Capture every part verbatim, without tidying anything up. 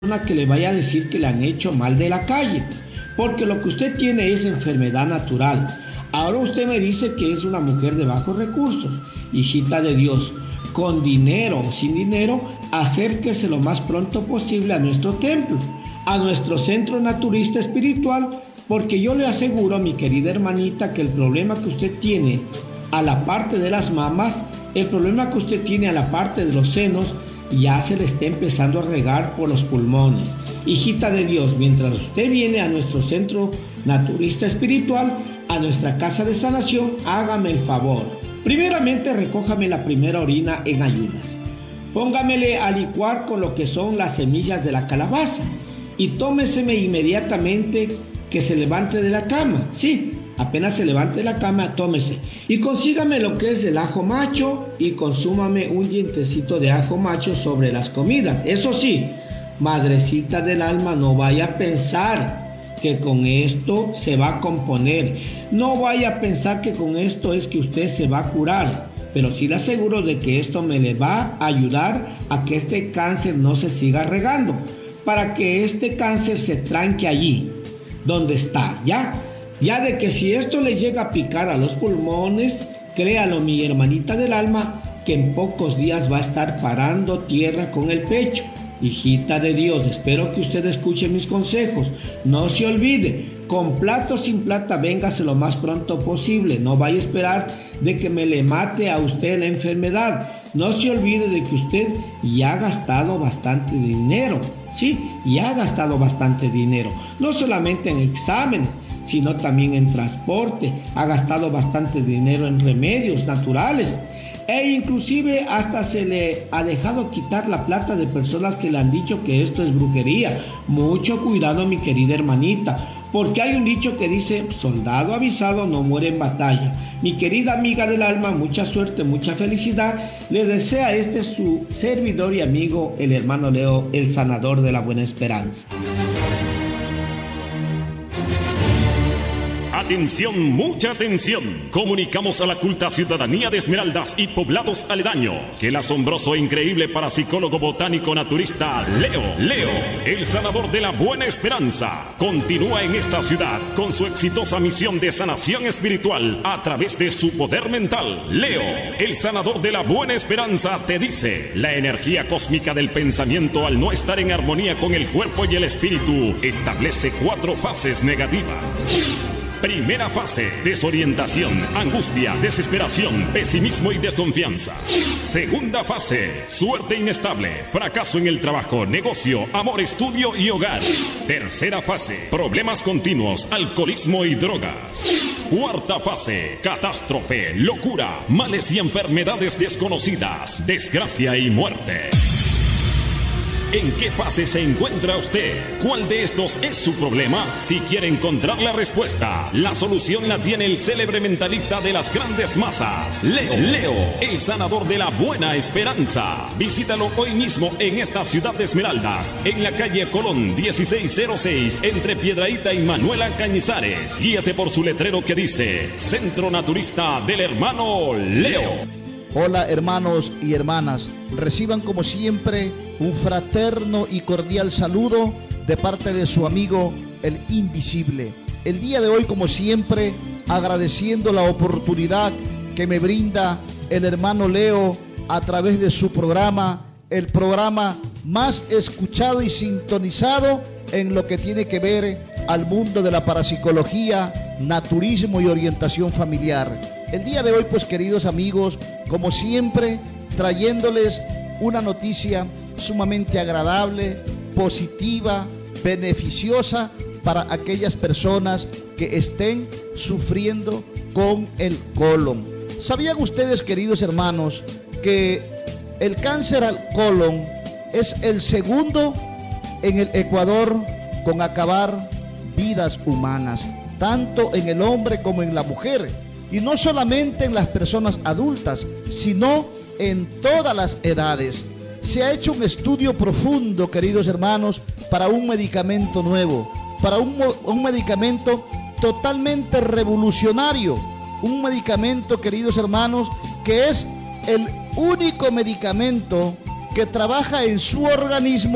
que le vaya a decir que le han hecho mal de la calle, porque lo que usted tiene es enfermedad natural. Ahora usted me dice que es una mujer de bajos recursos. Hijita de Dios, con dinero o sin dinero, acérquese lo más pronto posible a nuestro templo, a nuestro centro naturista espiritual, porque yo le aseguro, mi querida hermanita, que el problema que usted tiene a la parte de las mamas, el problema que usted tiene a la parte de los senos, ya se le está empezando a regar por los pulmones. Hijita de Dios, mientras usted viene a nuestro centro naturista espiritual, a nuestra casa de sanación, hágame el favor. Primeramente, recójame la primera orina en ayunas. Póngamele a licuar con lo que son las semillas de la calabaza y tómeseme inmediatamente que se levante de la cama. Sí, apenas se levante de la cama, tómese. Y consígame lo que es el ajo macho y consúmame un dientecito de ajo macho sobre las comidas. Eso sí, madrecita del alma, no vaya a pensar que con esto se va a componer. No vaya a pensar que con esto es que usted se va a curar. Pero sí le aseguro de que esto me le va a ayudar a que este cáncer no se siga regando. Para que este cáncer se tranque allí, donde está, ¿ya? Ya de que si esto le llega a picar a los pulmones, créalo mi hermanita del alma, que en pocos días va a estar parando tierra con el pecho. Hijita de Dios, espero que usted escuche mis consejos. No se olvide, con plata o sin plata, véngase lo más pronto posible. No vaya a esperar de que me le mate a usted la enfermedad. No se olvide de que usted ya ha gastado bastante dinero. Sí, ya ha gastado bastante dinero. No solamente en exámenes, sino también en transporte. Ha gastado bastante dinero en remedios naturales. E inclusive hasta se le ha dejado quitar la plata de personas que le han dicho que esto es brujería. Mucho cuidado, mi querida hermanita, porque hay un dicho que dice: soldado avisado no muere en batalla. Mi querida amiga del alma, mucha suerte, mucha felicidad. Le desea este su servidor y amigo, el hermano Leo, el sanador de la buena esperanza. Atención, mucha atención. Comunicamos a la culta ciudadanía de Esmeraldas y poblados aledaños que el asombroso e increíble parapsicólogo botánico naturista Leo, Leo, el sanador de la buena esperanza, continúa en esta ciudad con su exitosa misión de sanación espiritual a través de su poder mental. Leo, el sanador de la buena esperanza, te dice: la energía cósmica del pensamiento, al no estar en armonía con el cuerpo y el espíritu, establece cuatro fases negativas. Primera fase: desorientación, angustia, desesperación, pesimismo y desconfianza. Segunda fase: suerte inestable, fracaso en el trabajo, negocio, amor, estudio y hogar. Tercera fase: problemas continuos, alcoholismo y drogas. Cuarta fase: catástrofe, locura, males y enfermedades desconocidas, desgracia y muerte. ¿En qué fase se encuentra usted? ¿Cuál de estos es su problema? Si quiere encontrar la respuesta, la solución la tiene el célebre mentalista de las grandes masas, Leo, Leo, el sanador de la buena esperanza. Visítalo hoy mismo en esta ciudad de Esmeraldas, en la calle Colón dieciséis cero seis, entre Piedrahíta y Manuela Cañizares. Guíese por su letrero que dice: Centro Naturista del Hermano Leo. Hola hermanos y hermanas, reciban como siempre un fraterno y cordial saludo de parte de su amigo el Invisible. El día de hoy, como siempre, agradeciendo la oportunidad que me brinda el hermano Leo a través de su programa, el programa más escuchado y sintonizado en lo que tiene que ver al mundo de la parapsicología, naturismo y orientación familiar. El día de hoy, pues queridos amigos, como siempre, trayéndoles una noticia sumamente agradable, positiva, beneficiosa para aquellas personas que estén sufriendo con el colon. ¿Sabían ustedes, queridos hermanos, que el cáncer al colon es el segundo en el Ecuador con acabar vidas humanas, tanto en el hombre como en la mujer? Y no solamente en las personas adultas, sino en todas las edades. Se ha hecho un estudio profundo, queridos hermanos, para un medicamento nuevo, para un, un medicamento totalmente revolucionario, un medicamento, queridos hermanos, que es el único medicamento que trabaja en su organismo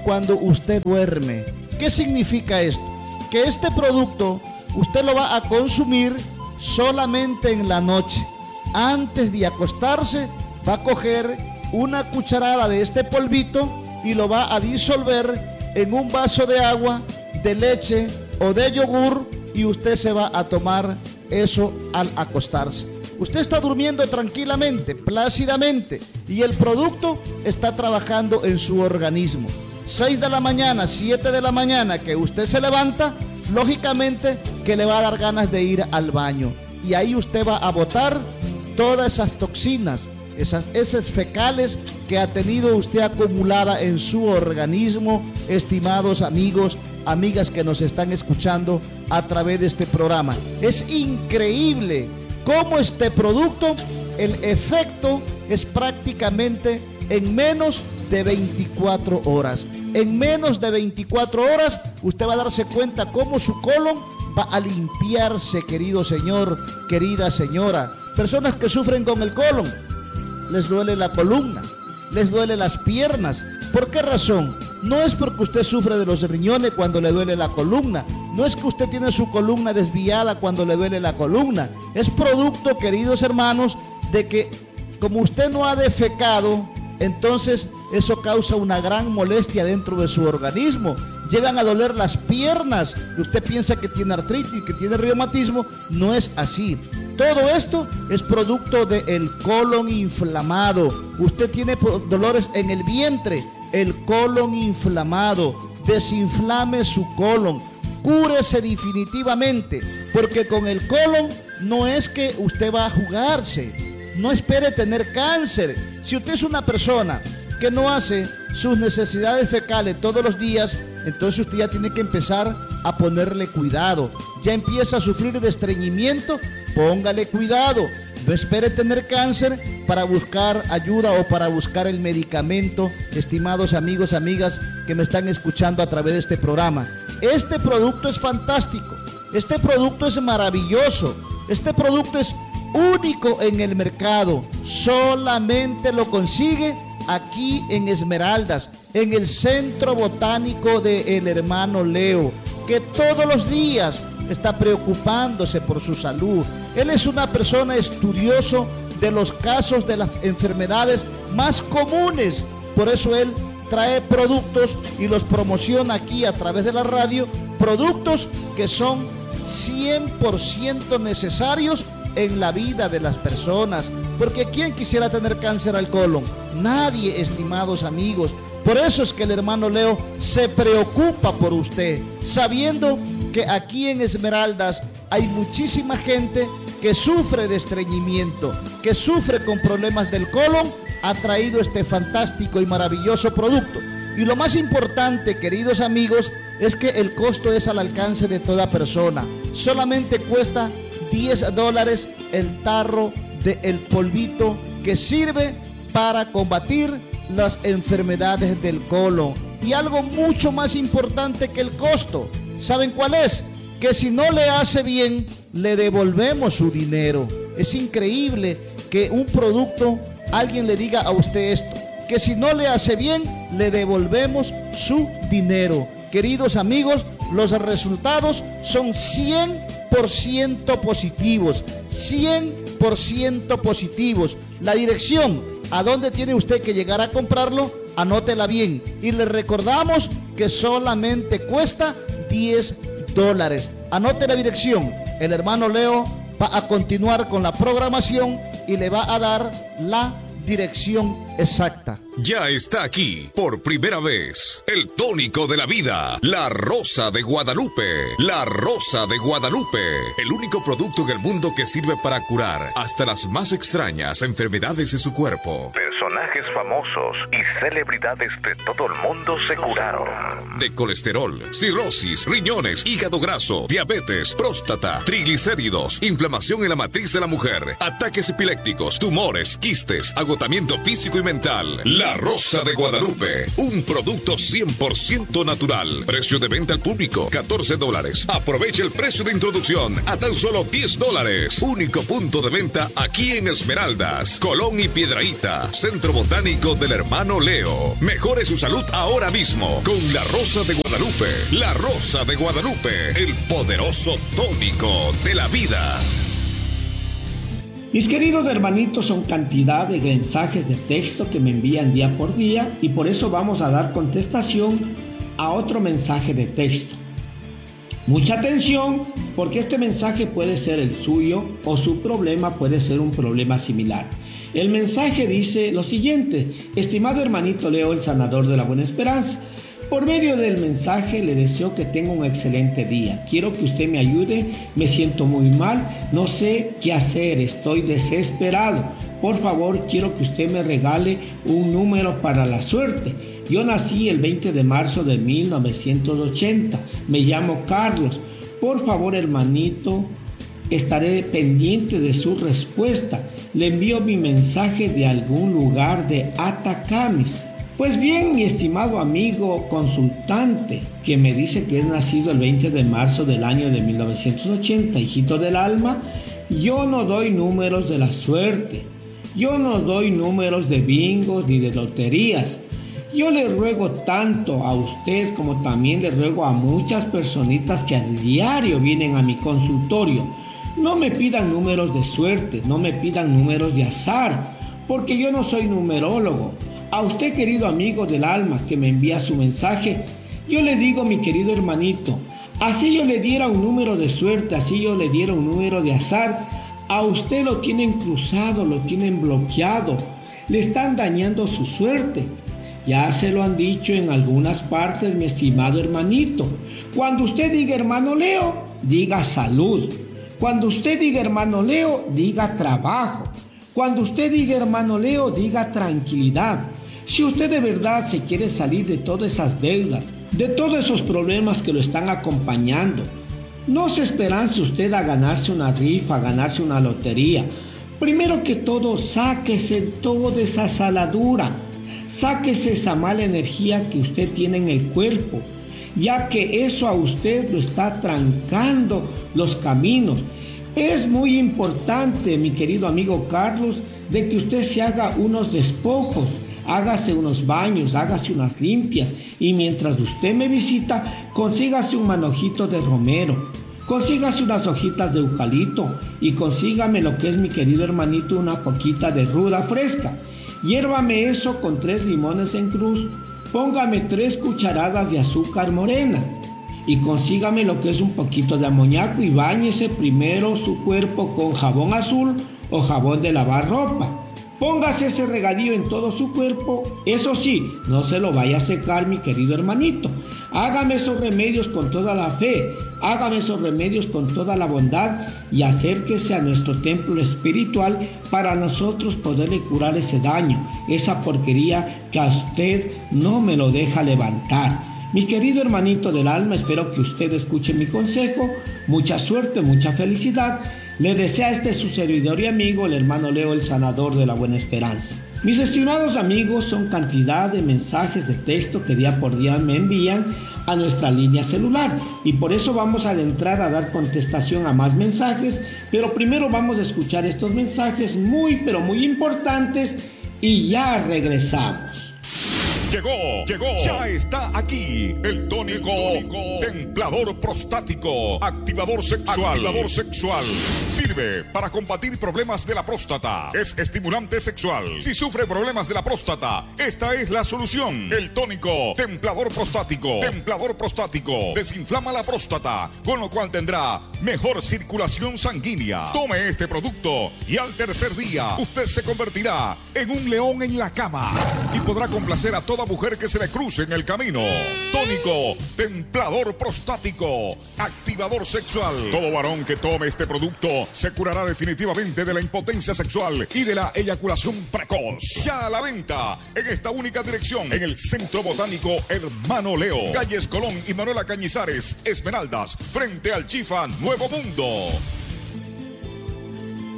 cuando usted duerme. ¿Qué significa esto? Que este producto usted lo va a consumir solamente en la noche. Antes de acostarse va a coger una cucharada de este polvito y lo va a disolver en un vaso de agua, de leche o de yogur, y usted se va a tomar eso al acostarse. Usted está durmiendo tranquilamente, plácidamente, y el producto está trabajando en su organismo. seis de la mañana, siete de la mañana que usted se levanta, lógicamente que le va a dar ganas de ir al baño. Y ahí usted va a botar todas esas toxinas, esas heces fecales que ha tenido usted acumulada en su organismo, estimados amigos, amigas que nos están escuchando a través de este programa. Es increíble cómo este producto, el efecto es prácticamente en menos de veinticuatro horas. En menos de veinticuatro horas usted va a darse cuenta cómo su colon va a limpiarse, querido señor, querida señora. Personas que sufren con el colon, les duele la columna, les duele las piernas. ¿Por qué razón? No es porque usted sufre de los riñones cuando le duele la columna, no es que usted tiene su columna desviada cuando le duele la columna. Es producto, queridos hermanos, de que como usted no ha defecado, entonces eso causa una gran molestia dentro de su organismo. Llegan a doler las piernas. Usted piensa que tiene artritis, que tiene reumatismo. No es así. Todo esto es producto del colon inflamado. Usted tiene dolores en el vientre, el colon inflamado. Desinflame su colon. Cúrese definitivamente, porque con el colon no es que usted va a jugarse. No espere tener cáncer. Si usted es una persona que no hace sus necesidades fecales todos los días, entonces usted ya tiene que empezar a ponerle cuidado. Ya empieza a sufrir de estreñimiento, póngale cuidado. No espere tener cáncer para buscar ayuda o para buscar el medicamento, estimados amigos, amigas que me están escuchando a través de este programa. Este producto es fantástico, este producto es maravilloso, este producto es único en el mercado. Solamente lo consigue aquí en Esmeraldas, en el Centro Botánico de el Hermano Leo, que todos los días está preocupándose por su salud. Él es una persona estudioso de los casos de las enfermedades más comunes. Por eso él trae productos y los promociona aquí a través de la radio, productos que son cien por ciento necesarios en la vida de las personas. Porque ¿quién quisiera tener cáncer al colon? Nadie, estimados amigos. Por eso es que el hermano Leo se preocupa por usted, sabiendo que aquí en Esmeraldas hay muchísima gente que sufre de estreñimiento, que sufre con problemas del colon. Ha traído este fantástico y maravilloso producto. Y lo más importante, queridos amigos, es que el costo es al alcance de toda persona. Solamente cuesta diez dólares el tarro del polvito que sirve para combatir las enfermedades del colon. Y algo mucho más importante que el costo, ¿saben cuál es? Que si no le hace bien, le devolvemos su dinero. Es increíble que un producto, alguien le diga a usted esto, que si no le hace bien, le devolvemos su dinero. Queridos amigos, los resultados son cien por ciento positivos, cien por ciento positivos. La dirección a dónde tiene usted que llegar a comprarlo, anótela bien. Y le recordamos que solamente cuesta diez dólares. Anote la dirección. El hermano Leo va a continuar con la programación y le va a dar la dirección exacta. Ya está aquí, por primera vez, el tónico de la vida, la Rosa de Guadalupe. La Rosa de Guadalupe, el único producto en el mundo que sirve para curar hasta las más extrañas enfermedades de su cuerpo. Personajes famosos y celebridades de todo el mundo se curaron. De colesterol, cirrosis, riñones, hígado graso, diabetes, próstata, triglicéridos, inflamación en la matriz de la mujer, ataques epilépticos, tumores, quistes, agotamiento físico y mental. La La Rosa de Guadalupe, un producto cien por ciento natural. Precio de venta al público, catorce dólares. Aprovecha el precio de introducción a tan solo diez dólares. Único punto de venta aquí en Esmeraldas, Colón y Piedrahíta. Centro Botánico del Hermano Leo. Mejore su salud ahora mismo con La Rosa de Guadalupe. La Rosa de Guadalupe, el poderoso tónico de la vida. Mis queridos hermanitos, son cantidad de mensajes de texto que me envían día por día y por eso vamos a dar contestación a otro mensaje de texto. Mucha atención, porque este mensaje puede ser el suyo o su problema puede ser un problema similar. El mensaje dice lo siguiente: estimado hermanito Leo, el sanador de la buena esperanza, por medio del mensaje le deseo que tenga un excelente día. Quiero que usted me ayude, me siento muy mal, no sé qué hacer, estoy desesperado. Por favor, quiero que usted me regale un número para la suerte. Yo nací el veinte de marzo de mil novecientos ochenta, me llamo Carlos. Por favor, hermanito, estaré pendiente de su respuesta. Le envío mi mensaje de algún lugar de Atacames. Pues bien, mi estimado amigo consultante, que me dice que es nacido el veinte de marzo del año de mil novecientos ochenta, hijito del alma, yo no doy números de la suerte, yo no doy números de bingos ni de loterías. Yo le ruego tanto a usted como también le ruego a muchas personitas que a diario vienen a mi consultorio. No me pidan números de suerte, no me pidan números de azar, porque yo no soy numerólogo. A usted, querido amigo del alma que me envía su mensaje, yo le digo, mi querido hermanito, así yo le diera un número de suerte, así yo le diera un número de azar, a usted lo tienen cruzado, lo tienen bloqueado, le están dañando su suerte. Ya se lo han dicho en algunas partes, mi estimado hermanito. Cuando usted diga hermano Leo, diga salud. Cuando usted diga hermano Leo, diga trabajo. Cuando usted diga hermano Leo, diga tranquilidad. Si usted de verdad se quiere salir de todas esas deudas, de todos esos problemas que lo están acompañando, no se esperance usted a ganarse una rifa, a ganarse una lotería. Primero que todo, sáquese toda esa saladura, sáquese esa mala energía que usted tiene en el cuerpo, ya que eso a usted lo está trancando los caminos. Es muy importante, mi querido amigo Carlos, de que usted se haga unos despojos, hágase unos baños, hágase unas limpias, y mientras usted me visita, consígase un manojito de romero, consígase unas hojitas de eucalipto y consígame lo que es, mi querido hermanito, una poquita de ruda fresca. Hiérvame eso con tres limones en cruz, póngame tres cucharadas de azúcar morena y consígame lo que es un poquito de amoníaco y báñese primero su cuerpo con jabón azul o jabón de lavar ropa. Póngase ese regadío en todo su cuerpo, eso sí, no se lo vaya a secar, mi querido hermanito. Hágame esos remedios con toda la fe, hágame esos remedios con toda la bondad y acérquese a nuestro templo espiritual para nosotros poderle curar ese daño, esa porquería que a usted no me lo deja levantar. Mi querido hermanito del alma, espero que usted escuche mi consejo. Mucha suerte, mucha felicidad. Le desea este su servidor y amigo, el hermano Leo, el sanador de la buena esperanza. Mis estimados amigos, son cantidad de mensajes de texto que día por día me envían a nuestra línea celular y por eso vamos a adentrar a dar contestación a más mensajes, pero primero vamos a escuchar estos mensajes muy pero muy importantes y ya regresamos. Llegó, llegó, ya está aquí el tónico, el tónico templador prostático, activador sexual, activador sexual. Sirve para combatir problemas de la próstata. Es estimulante sexual. Si sufre problemas de la próstata, esta es la solución. El tónico templador prostático, templador prostático, desinflama la próstata, con lo cual tendrá mejor circulación sanguínea. Tome este producto y al tercer día usted se convertirá en un león en la cama y podrá complacer a toda mujer que se le cruce en el camino. Tónico templador prostático, activador sexual. Todo varón que tome este producto se curará definitivamente de la impotencia sexual y de la eyaculación precoz. Ya a la venta en esta única dirección, en el Centro Botánico Hermano Leo, calles Colón y Manuela Cañizares, Esmeraldas, frente al Chifa Nuevo Mundo.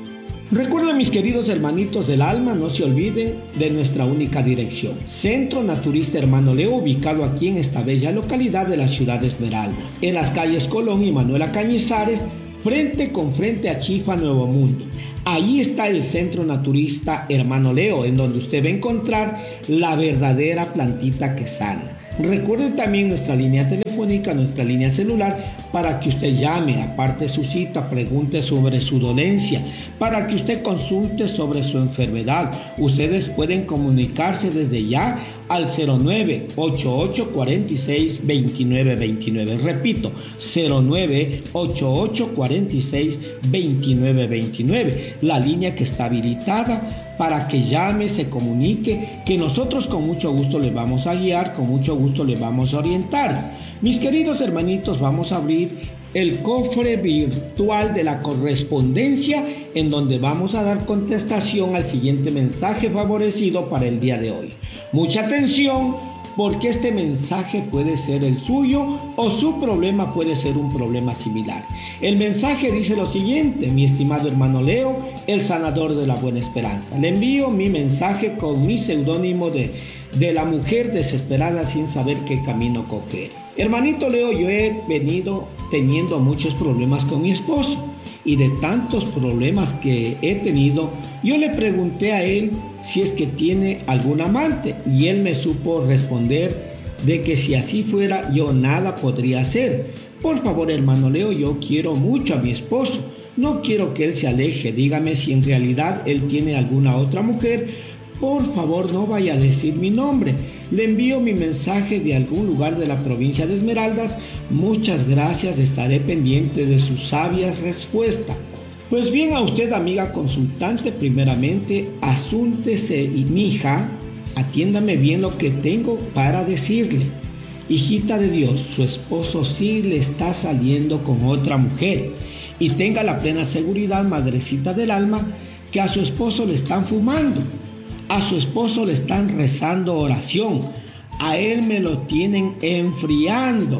Recuerden, mis queridos hermanitos del alma, no se olviden de nuestra única dirección. Centro Naturista Hermano Leo, ubicado aquí en esta bella localidad de la ciudad de Esmeraldas, en las calles Colón y Manuela Cañizares, frente con frente a Chifa Nuevo Mundo. Ahí está el Centro Naturista Hermano Leo, en donde usted va a encontrar la verdadera plantita que sana. Recuerden también nuestra línea telefónica, nuestra línea celular, para que usted llame, aparte su cita, pregunte sobre su dolencia, para que usted consulte sobre su enfermedad. Ustedes pueden comunicarse desde ya al cero nueve ocho ocho cuatro seis dos nueve dos nueve. Repito, cero nueve ocho ocho cuatro seis dos nueve dos nueve, la línea que está habilitada para que llame, se comunique, que nosotros con mucho gusto le vamos a guiar, con mucho gusto le vamos a orientar. Mis queridos hermanitos, vamos a abrir el cofre virtual de la correspondencia, en donde vamos a dar contestación al siguiente mensaje favorecido para el día de hoy. Mucha atención, porque este mensaje puede ser el suyo o su problema puede ser un problema similar. El mensaje dice lo siguiente: mi estimado hermano Leo, el sanador de la buena esperanza. Le envío mi mensaje con mi seudónimo de, de la mujer desesperada sin saber qué camino coger. Hermanito Leo, yo he venido teniendo muchos problemas con mi esposo. Y de tantos problemas que he tenido, yo le pregunté a él si es que tiene algún amante, y él me supo responder de que si así fuera yo nada podría hacer. Por favor, hermano Leo, yo quiero mucho a mi esposo, no quiero que él se aleje. Dígame si en realidad él tiene alguna otra mujer. Por favor, no vaya a decir mi nombre. Le envío mi mensaje de algún lugar de la provincia de Esmeraldas. Muchas gracias, estaré pendiente de su sabia respuesta. Pues bien, a usted, amiga consultante, primeramente, asúntese y mija, atiéndame bien lo que tengo para decirle. Hijita de Dios, su esposo sí le está saliendo con otra mujer. Y tenga la plena seguridad, madrecita del alma, que a su esposo le están fumando. A su esposo le están rezando oración, a él me lo tienen enfriando,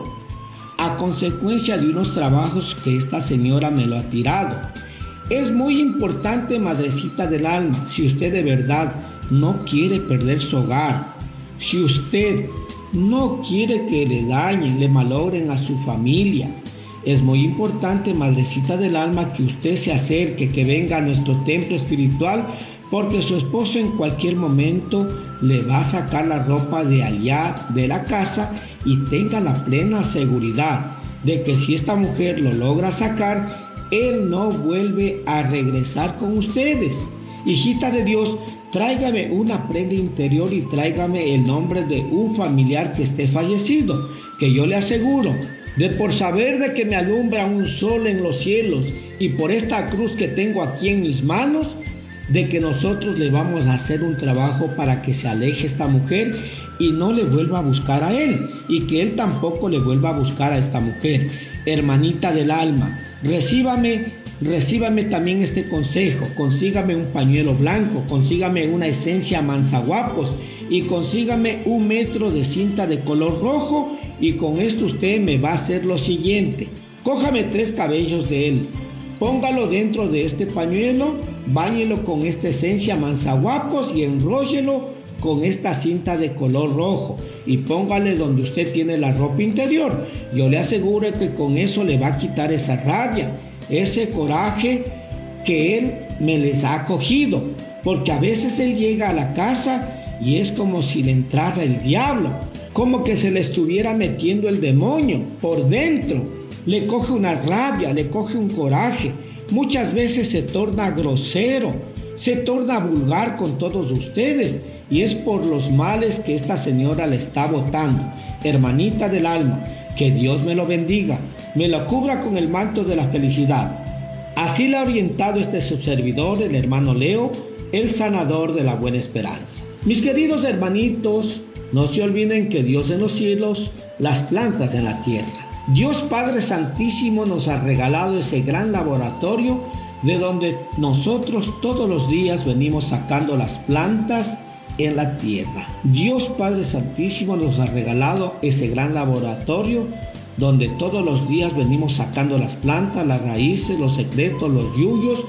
a consecuencia de unos trabajos que esta señora me lo ha tirado. Es muy importante, madrecita del alma, si usted de verdad no quiere perder su hogar, si usted no quiere que le dañen, le malogren a su familia, es muy importante, madrecita del alma, que usted se acerque, que venga a nuestro templo espiritual, porque su esposo en cualquier momento le va a sacar la ropa de allá de la casa, y tenga la plena seguridad de que si esta mujer lo logra sacar, él no vuelve a regresar con ustedes. Hijita de Dios, tráigame una prenda interior y tráigame el nombre de un familiar que esté fallecido, que yo le aseguro, de por saber de que me alumbra un sol en los cielos y por esta cruz que tengo aquí en mis manos, de que nosotros le vamos a hacer un trabajo para que se aleje esta mujer y no le vuelva a buscar a él, y que él tampoco le vuelva a buscar a esta mujer. Hermanita del alma, recíbame, recíbame también este consejo. Consígame un pañuelo blanco, consígame una esencia manzaguapos y consígame un metro de cinta de color rojo, y con esto usted me va a hacer lo siguiente: cójame tres cabellos de él, póngalo dentro de este pañuelo, báñelo con esta esencia manzaguapos y enróllelo con esta cinta de color rojo y póngale donde usted tiene la ropa interior. Yo le aseguro que con eso le va a quitar esa rabia, ese coraje que él me les ha cogido, porque a veces él llega a la casa y es como si le entrara el diablo, como que se le estuviera metiendo el demonio por dentro. Le coge una rabia, le coge un coraje, muchas veces se torna grosero, se torna vulgar con todos ustedes, y es por los males que esta señora le está botando. Hermanita del alma, que Dios me lo bendiga, me lo cubra con el manto de la felicidad. Así le ha orientado este su servidor, el hermano Leo, el sanador de la buena esperanza. Mis queridos hermanitos, no se olviden que Dios en los cielos, las plantas en la tierra. Dios Padre Santísimo nos ha regalado ese gran laboratorio de donde nosotros todos los días venimos sacando las plantas en la tierra. Dios Padre Santísimo nos ha regalado ese gran laboratorio donde todos los días venimos sacando las plantas, las raíces, los secretos, los yuyos,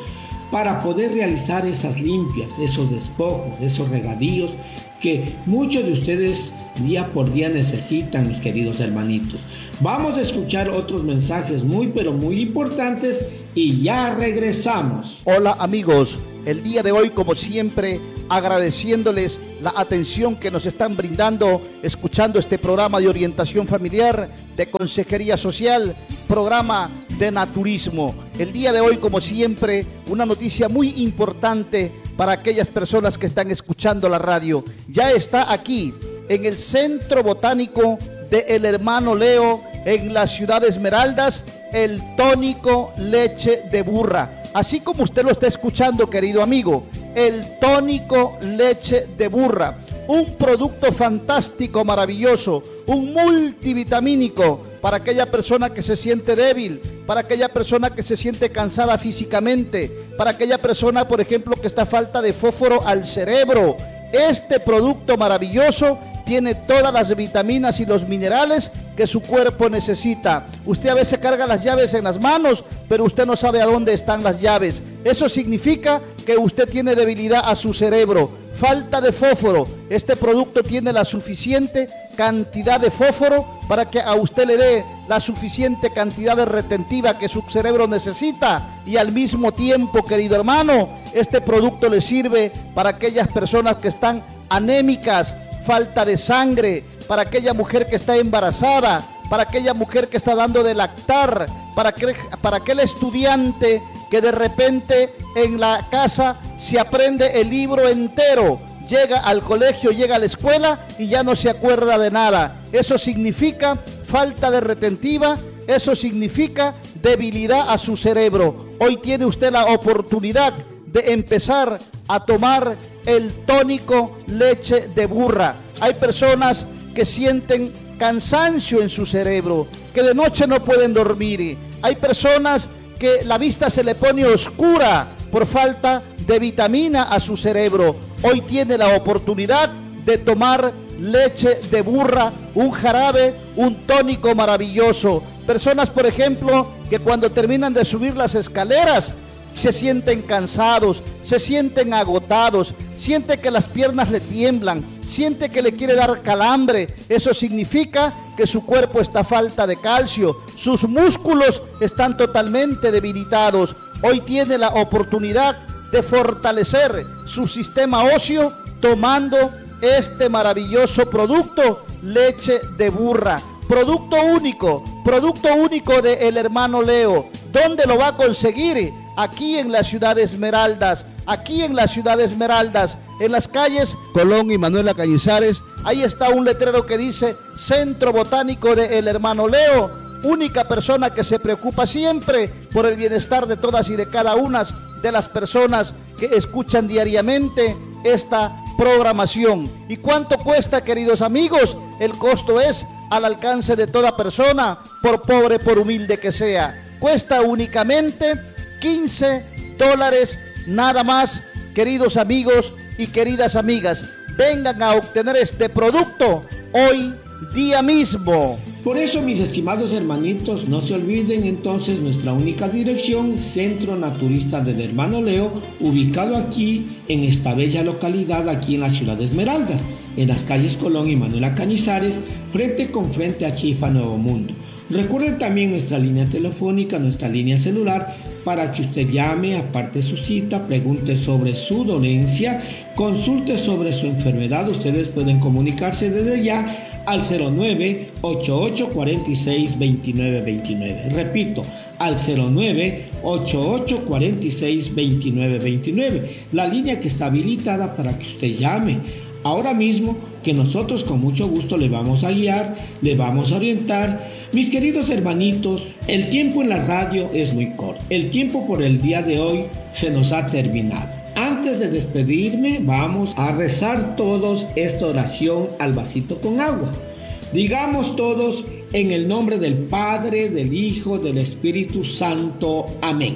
para poder realizar esas limpias, esos despojos, esos regadíos que muchos de ustedes día por día necesitan, mis queridos hermanitos. Vamos a escuchar otros mensajes muy pero muy importantes y ya regresamos. Hola amigos, el día de hoy como siempre agradeciéndoles la atención que nos están brindando escuchando este programa de orientación familiar, de consejería social, programa de naturismo. El día de hoy como siempre una noticia muy importante para aquellas personas que están escuchando la radio. Ya está aquí en el Centro Botánico de El Hermano Leo en la ciudad de Esmeraldas el tónico leche de burra. Así como usted lo está escuchando, querido amigo, el tónico leche de burra, un producto fantástico, maravilloso, un multivitamínico para aquella persona que se siente débil, para aquella persona que se siente cansada físicamente, para aquella persona, por ejemplo, que está falta de fósforo al cerebro. Este producto maravilloso tiene todas las vitaminas y los minerales que su cuerpo necesita. Usted a veces carga las llaves en las manos, pero usted no sabe a dónde están las llaves. Eso significa que usted tiene debilidad a su cerebro, falta de fósforo. Este producto tiene la suficiente cantidad de fósforo para que a usted le dé la suficiente cantidad de retentiva que su cerebro necesita, y al mismo tiempo, querido hermano, este producto le sirve para aquellas personas que están anémicas, falta de sangre, para aquella mujer que está embarazada, para aquella mujer que está dando de lactar, para, que, para aquel estudiante que de repente en la casa se aprende el libro entero, llega al colegio, llega a la escuela y ya no se acuerda de nada. Eso significa falta de retentiva, eso significa debilidad a su cerebro. Hoy tiene usted la oportunidad de empezar a tomar el tónico leche de burra. Hay personas que sienten cansancio en su cerebro, que de noche no pueden dormir. Hay personas que la vista se le pone oscura por falta de vitamina a su cerebro. Hoy tiene la oportunidad de tomar leche de burra, un jarabe, un tónico maravilloso. Personas, por ejemplo, que cuando terminan de subir las escaleras se sienten cansados, se sienten agotados, siente que las piernas le tiemblan, siente que le quiere dar calambre. Eso significa que su cuerpo está a falta de calcio, sus músculos están totalmente debilitados. Hoy tiene la oportunidad de fortalecer su sistema óseo tomando este maravilloso producto, leche de burra. Producto único, producto único de El Hermano Leo. ¿Dónde lo va a conseguir? Aquí en la ciudad de Esmeraldas, aquí en la ciudad de Esmeraldas, en las calles Colón y Manuela Cañizares. Ahí está un letrero que dice Centro Botánico de El Hermano Leo, única persona que se preocupa siempre por el bienestar de todas y de cada una de las personas que escuchan diariamente esta programación. ¿Y cuánto cuesta, queridos amigos? El costo es al alcance de toda persona, por pobre, por humilde que sea. Cuesta únicamente quince dólares nada más, queridos amigos y queridas amigas. Vengan a obtener este producto hoy día mismo. Por eso, mis estimados hermanitos, no se olviden entonces nuestra única dirección, Centro Naturista del Hermano Leo, ubicado aquí en esta bella localidad, aquí en la ciudad de Esmeraldas, en las calles Colón y Manuela Cañizares, frente con frente a Chifa Nuevo Mundo. Recuerden también nuestra línea telefónica, nuestra línea celular, para que usted llame, aparte su cita, pregunte sobre su dolencia, consulte sobre su enfermedad. Ustedes pueden comunicarse desde ya al cero nueve, ochenta y ocho, cuarenta y seis, veintinueve veintinueve. Repito, al cero nueve, ochenta y ocho, cuarenta y seis, veintinueve veintinueve. La línea que está habilitada para que usted llame ahora mismo, que nosotros con mucho gusto le vamos a guiar, le vamos a orientar. Mis queridos hermanitos, el tiempo en la radio es muy corto. El tiempo por el día de hoy se nos ha terminado. Antes de despedirme, vamos a rezar todos esta oración al vasito con agua. Digamos todos en el nombre del Padre, del Hijo, del Espíritu Santo. Amén.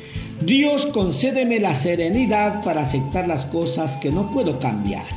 Dios, concédeme la serenidad para aceptar las cosas que no puedo cambiar,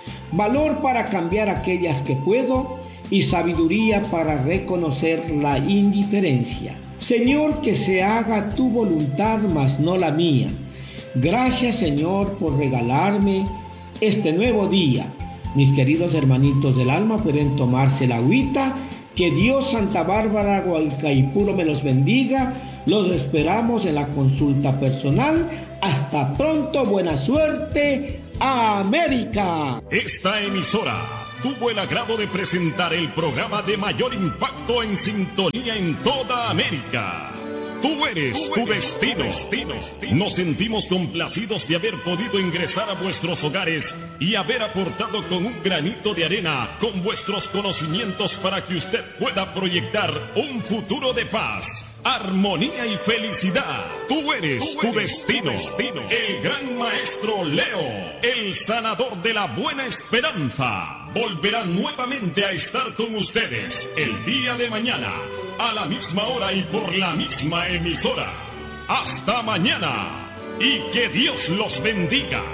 valor para cambiar aquellas que puedo y sabiduría para reconocer la indiferencia. Señor, que se haga tu voluntad, mas no la mía. Gracias, Señor, por regalarme este nuevo día. Mis queridos hermanitos del alma pueden tomarse la agüita. Que Dios, Santa Bárbara, Guaycaipuro me los bendiga. Los esperamos en la consulta personal. Hasta pronto, buena suerte, América. Esta emisora tuvo el agrado de presentar el programa de mayor impacto en sintonía en toda América. Tú eres tu destino. Nos sentimos complacidos de haber podido ingresar a vuestros hogares y haber aportado con un granito de arena con vuestros conocimientos para que usted pueda proyectar un futuro de paz, armonía y felicidad. Tú eres tu destino. El gran maestro Leo, el sanador de la buena esperanza, volverá nuevamente a estar con ustedes el día de mañana, a la misma hora y por la misma emisora. Hasta mañana y que Dios los bendiga.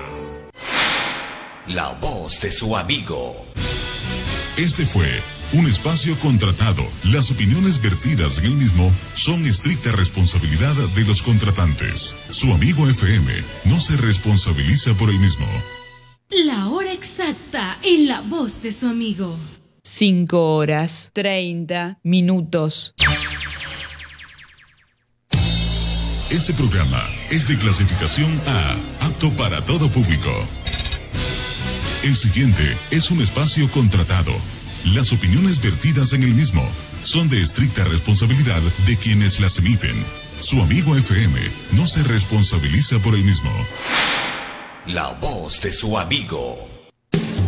La voz de su amigo. Este fue un espacio contratado. Las opiniones vertidas en el mismo son estricta responsabilidad de los contratantes. Su amigo F M no se responsabiliza por el mismo. La hora exacta en la voz de su amigo. Cinco horas, treinta minutos. Este programa es de clasificación A, apto para todo público. El siguiente es un espacio contratado. Las opiniones vertidas en el mismo son de estricta responsabilidad de quienes las emiten. Su amigo F M no se responsabiliza por el mismo. La voz de su amigo.